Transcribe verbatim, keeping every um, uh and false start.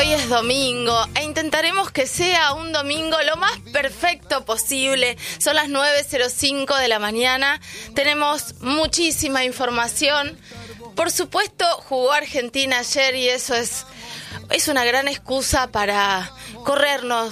Hoy es domingo e intentaremos que sea un domingo lo más perfecto posible. Son las nueve cero cinco de la mañana. Tenemos muchísima información. Por supuesto, jugó Argentina ayer y eso es, es una gran excusa para corrernos